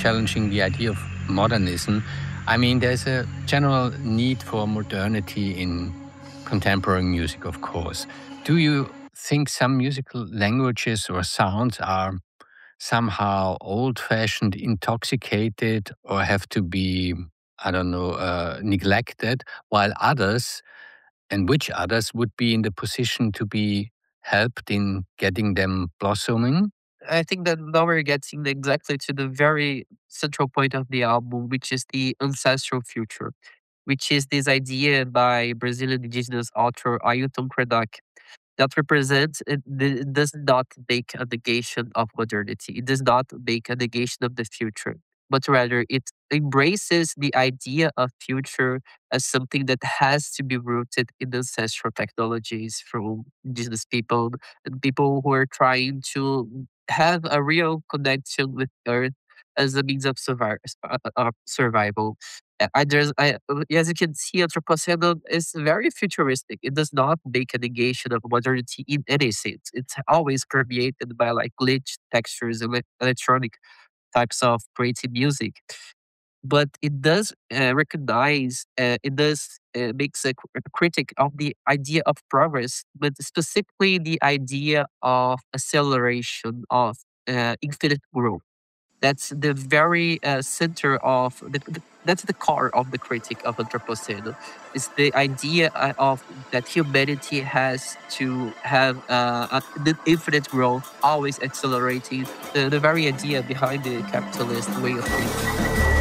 challenging the idea of modernism. I mean, there's a general need for modernity in contemporary music, of course. Do you think some musical languages or sounds are somehow old fashioned, intoxicated, or have to be, I don't know, neglected, while others, and which others, would be in the position to be helped in getting them blossoming? I think that now we're getting exactly to the very central point of the album, which is the ancestral future, which is this idea by Brazilian indigenous author Ailton Krenak that represents it does not make a negation of modernity. It does not make a negation of the future, but rather it embraces the idea of future as something that has to be rooted in ancestral technologies from indigenous people and people who are trying to have a real connection with Earth as a means of survival. As you can see, Anthropocene is very futuristic. It does not make a negation of modernity in any sense. It's always permeated by like glitch textures and electronic types of creative music. But it does recognize, it does makes a critic of the idea of progress, but specifically the idea of acceleration of infinite growth. That's the very center of that's the core of the critique of Anthropocene. Is the idea of that humanity has to have the infinite growth, always accelerating. The very idea behind the capitalist way of thinking.